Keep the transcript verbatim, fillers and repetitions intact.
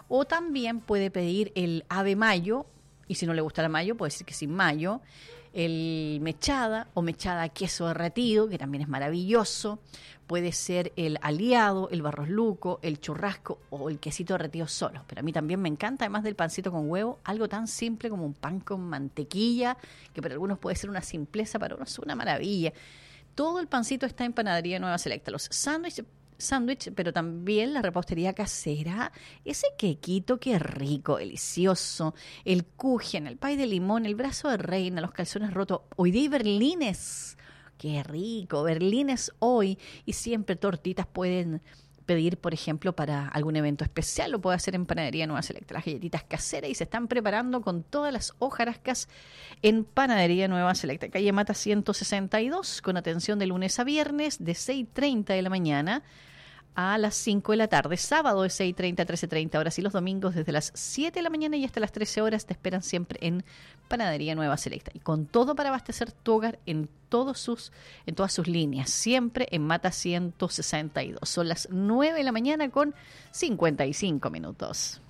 O también puede pedir el ave mayo, y si no le gusta la mayo, puede decir que sin mayo, el mechada o mechada queso derretido, que también es maravilloso. Puede ser el aliado, el barros luco, el churrasco o el quesito derretido solo. Pero a mí también me encanta, además del pancito con huevo, algo tan simple como un pan con mantequilla, que para algunos puede ser una simpleza, para otros es una maravilla. Todo el pancito está en Panadería Nueva Selecta. Los sándwiches, sándwich, pero también la repostería casera, ese quequito que rico, delicioso, el kuchen, el pay de limón, el brazo de reina, los calzones rotos, hoy día hay berlines, qué rico, berlines hoy, y siempre tortitas pueden pedir, por ejemplo, para algún evento especial, lo puede hacer en Panadería Nueva Selecta, las galletitas caseras, y se están preparando con todas las hojarascas en Panadería Nueva Selecta, calle Mata ciento sesenta y dos, con atención de lunes a viernes de seis y treinta de la mañana a las cinco de la tarde, sábado de seis y treinta a trece y treinta horas, y los domingos desde las siete de la mañana y hasta las trece horas te esperan siempre en Panadería Nueva Selecta, y con todo para abastecer tu hogar en todos sus, en todas sus líneas, siempre en Mata ciento sesenta y dos. Son las nueve de la mañana con cincuenta y cinco minutos.